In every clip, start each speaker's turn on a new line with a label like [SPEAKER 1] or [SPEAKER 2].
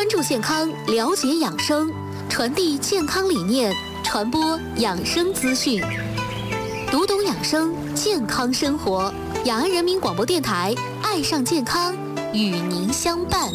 [SPEAKER 1] 关注健康，了解养生，传递健康理念，传播养生资讯，读懂养生，健康生活。雅安人民广播电台，爱上健康，与您相伴。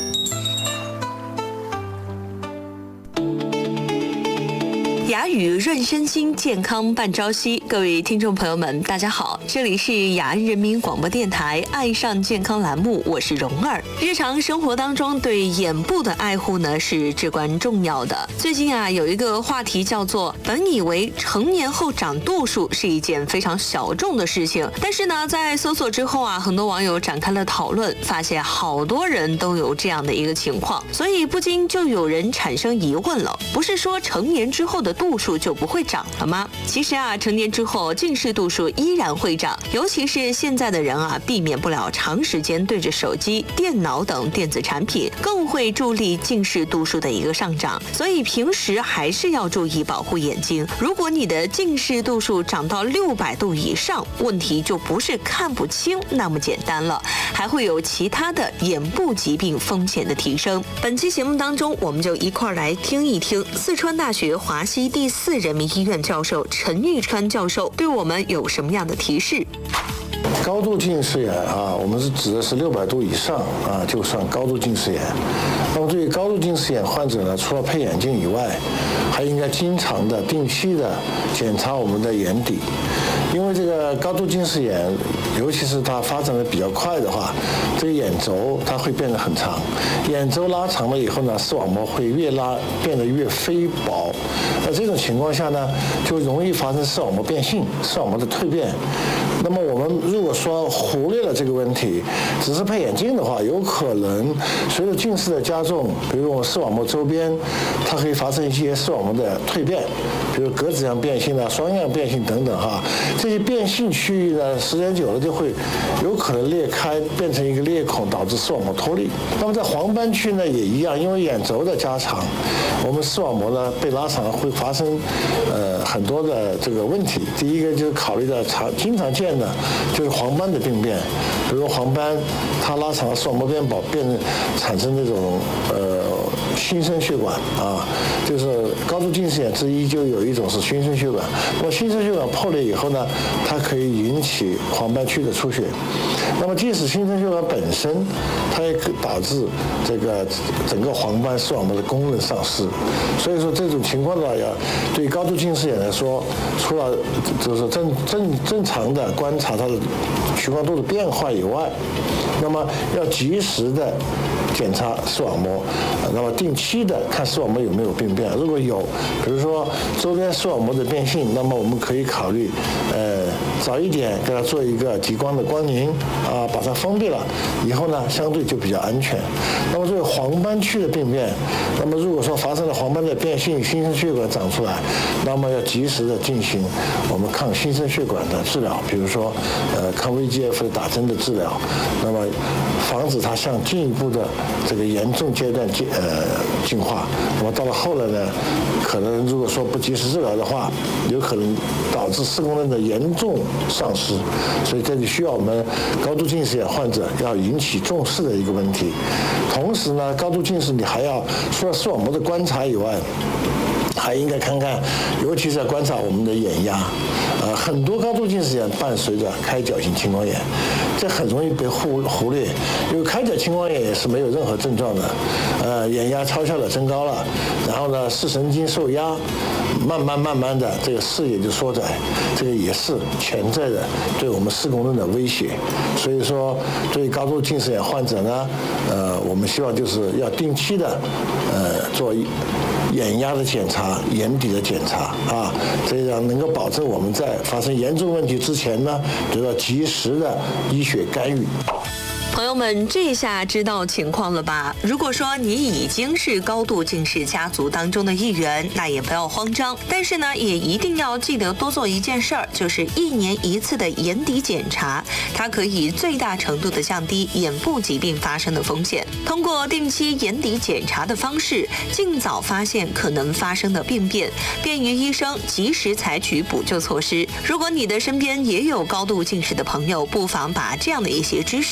[SPEAKER 2] 雅语润身心，健康伴朝夕。各位听众朋友们，大家好，这里是雅安人民广播电台爱上健康栏目，我是蓉儿。日常生活当中对眼部的爱护呢是至关重要的。最近有一个话题叫做本以为成年后长度数是一件非常小众的事情，但是呢在搜索之后很多网友展开了讨论，发现好多人都有这样的一个情况，所以不禁就有人产生疑问了，不是说成年之后的度数就不会长了吗？其实成年之后近视度数依然会长，尤其是现在的人避免不了长时间对着手机、电脑等电子产品，更会助力近视度数的一个上涨。所以平时还是要注意保护眼睛。如果你的近视度数涨到600度以上，问题就不是看不清那么简单了，还会有其他的眼部疾病风险的提升。本期节目当中，我们就一块来听一听四川大学华西第4人民医院教授陈玉川教授对我们有什么样的提示。
[SPEAKER 3] 高度近视眼我们是指的是600度以上就算高度近视眼。那么对于高度近视眼患者呢，除了配眼镜以外，还应该经常的、定期的检查我们的眼底。因为这个高度近视眼，尤其是它发展的比较快的话，这个眼轴它会变得很长，眼轴拉长了以后呢，视网膜会变得越飞薄。那这种情况下呢，就容易发生视网膜变性、视网膜的蜕变。那么我们如果说忽略了这个问题，只是配眼镜的话，有可能随着近视的加重，比如我们视网膜周边，它可以发生一些视网膜的蜕变，比如格子样变性双样变性等等这些变性区域呢，时间久了就会有可能裂开，变成一个裂孔，导致视网膜脱离。那么在黄斑区呢也一样，因为眼轴的加长，我们视网膜呢被拉长会发生很多的这个问题。第一个就是考虑到经常见的就是黄斑的病变，比如黄斑它拉长了视网膜变薄，产生这种新生血管就是高度近视眼之一，就有一种是新生血管。那么新生血管破裂以后呢，它可以引起黄斑区的出血。那么即使新生血管本身，它也可导致这个整个黄斑视网膜的功能丧失。所以说这种情况呢，对高度近视眼来说，除了就是正常的观察它的屈光度的变化以外，那么要及时的检查视网膜，那么定期的看视网膜有没有病变。如果有，比如说周边视网膜的变性，那么我们可以考虑早一点给它做一个激光的光凝把它封闭了以后呢，相对就比较安全。那么这个黄斑区的病变，那么如果说发生了黄斑的变性，新生血管长出来，那么要及时的进行我们抗新生血管的治疗，比如说抗 VEGF 的打针的治疗，那么防止它向进一步的这个严重阶段进化。那么到了后来呢，可能如果说不及时治疗的话，有可能导致视功能的严重丧失。所以这里需要我们高度近视眼患者要引起重视的一个问题。同时呢，高度近视你还要除了视网膜的观察以外，还应该看看，尤其是要观察我们的眼压。很多高度近视眼伴随着开角性青光眼，这很容易被忽略。因为开角青光眼也是没有任何症状的，眼压超效的增高了，然后呢视神经受压，慢慢的这个视野就缩窄，这个也是潜在的对我们视功能的威胁。所以说，对高度近视眼患者呢，我们希望就是要定期的做眼压的检查、眼底的检查这样能够保证我们在发生严重问题之前呢，得到及时的医学干预。
[SPEAKER 2] 朋友们，这下知道情况了吧？如果说你已经是高度近视家族当中的一员，那也不要慌张。但是呢，也一定要记得多做一件事儿，就是1年1次的眼底检查，它可以最大程度的降低眼部疾病发生的风险。通过定期眼底检查的方式，尽早发现可能发生的病变，便于医生及时采取补救措施。如果你的身边也有高度近视的朋友，不妨把这样的一些知识分享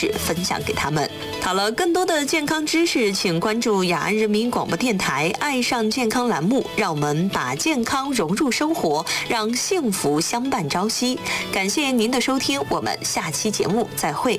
[SPEAKER 2] 享给他们。好了，更多的健康知识，请关注雅安人民广播电台爱上健康栏目，让我们把健康融入生活，让幸福相伴朝夕。感谢您的收听，我们下期节目再会。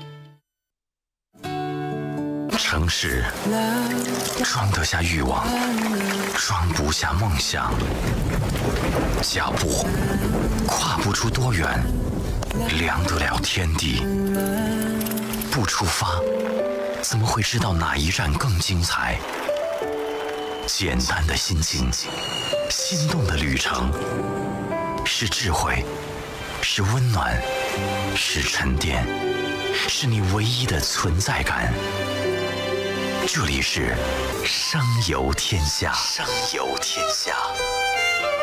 [SPEAKER 4] 城市装得下欲望，装不下梦想。脚步跨不出多远，量得了天地。不出发，怎么会知道哪一站更精彩？简单的心情，心动的旅程，是智慧，是温暖，是沉淀，是你唯一的存在感。这里是声游天下，声游天下。